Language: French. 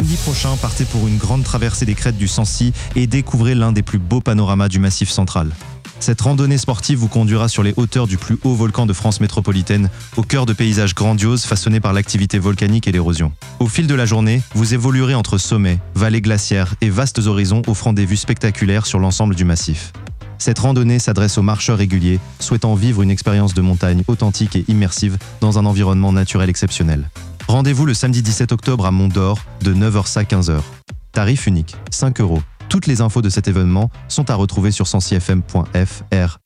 Samedi prochain, partez pour une grande traversée des crêtes du Sancy et découvrez l'un des plus beaux panoramas du Massif central. Cette randonnée sportive vous conduira sur les hauteurs du plus haut volcan de France métropolitaine, au cœur de paysages grandioses façonnés par l'activité volcanique et l'érosion. Au fil de la journée, vous évoluerez entre sommets, vallées glaciaires et vastes horizons offrant des vues spectaculaires sur l'ensemble du massif. Cette randonnée s'adresse aux marcheurs réguliers souhaitant vivre une expérience de montagne authentique et immersive dans un environnement naturel exceptionnel. Rendez-vous le samedi 17 octobre à Mont-d'Or de 9h à 15h. Tarif unique, 5 €. Toutes les infos de cet événement sont à retrouver sur sancyfm.fr.